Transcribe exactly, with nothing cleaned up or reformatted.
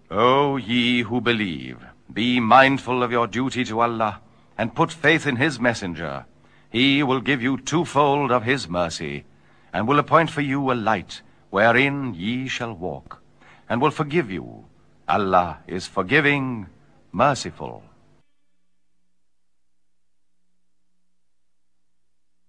O ye who believe, be mindful of your duty to Allah, and put faith in his messenger. He will give you twofold of his mercy, and will appoint for you a light wherein ye shall walk, and will forgive you. Allah is forgiving, merciful.